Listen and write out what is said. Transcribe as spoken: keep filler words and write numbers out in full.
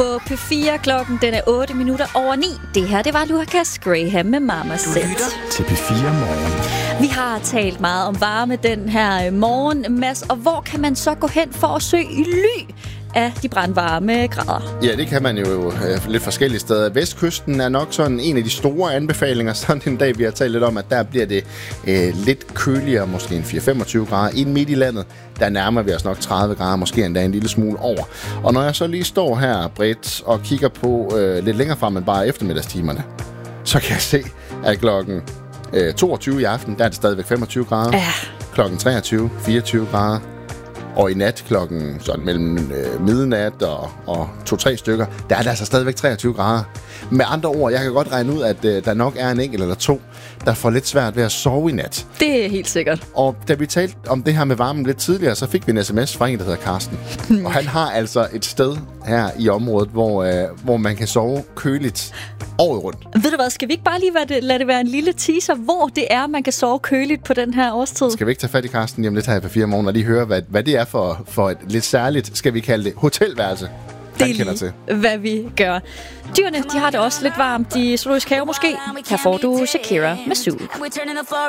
på P fire. Klokken den er otte minutter over ni. Det her, det var Lucas Graham med Mama Said. Du lytter til P fire Morgen. Vi har talt meget om varme den her morgen, Mads. Og hvor kan man så gå hen for at søge ly af de brandvarme grader? Ja, det kan man jo øh, lidt forskellige steder. Vestkysten er nok sådan en af de store anbefalinger. Sådan en dag, vi har talt lidt om, at der bliver det øh, lidt køligere, måske en fire til femogtyve grader. Inden midt i landet, der nærmer vi os nok tredive grader, måske endda en lille smule over. Og når jeg så lige står her, Britt, og kigger på øh, lidt længere frem end bare eftermiddagstimerne, så kan jeg se, at klokken øh, toogtyve i aften, der er det stadigvæk femogtyve grader. Ja. Klokken treogtyve, fireogtyve grader. Og i nat klokken sådan mellem øh, midnat og, og to-tre stykker, der er der altså stadigvæk treogtyve grader. Med andre ord, jeg kan godt regne ud, at øh, der nok er en enkelt eller to, der får lidt svært ved at sove i nat. Det er helt sikkert. Og da vi talte om det her med varmen lidt tidligere, så fik vi en sms fra en, der hedder Karsten. Og han har altså et sted her i området, hvor, øh, hvor man kan sove køligt året rundt. Ved du hvad, skal vi ikke bare lige lade det, lade det være en lille teaser, hvor det er, man kan sove køligt på den her årstid? Skal vi ikke tage fat i Karsten hjem lidt her på fire morgen, og lige høre, hvad, hvad det er for, for et lidt særligt, skal vi kalde det, hotelværelse? Det er lige, hvad vi gør. Dyrene, de har det også lidt varmt i Zoologisk Have måske. Her får du Shakira med Soul.